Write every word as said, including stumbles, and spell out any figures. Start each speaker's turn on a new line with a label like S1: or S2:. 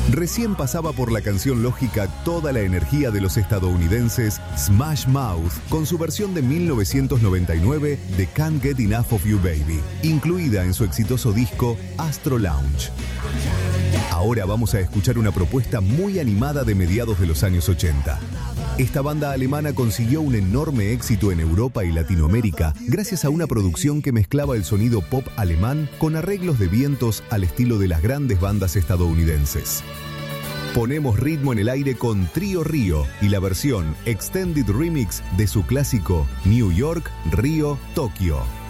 S1: Recién pasaba por la canción lógica toda la energía de los estadounidenses Smash Mouth con su versión de mil novecientos noventa y nueve de Can't Get Enough of You Baby, incluida en su exitoso disco Astro Lounge. Ahora vamos a escuchar una propuesta muy animada de mediados de los años ochenta. Esta banda alemana consiguió un enorme éxito en Europa y Latinoamérica gracias a una producción que mezclaba el sonido pop alemán con arreglos de vientos al estilo de las grandes bandas estadounidenses. Ponemos ritmo en el aire con Trío Río y la versión Extended Remix de su clásico New York, Río, Tokio.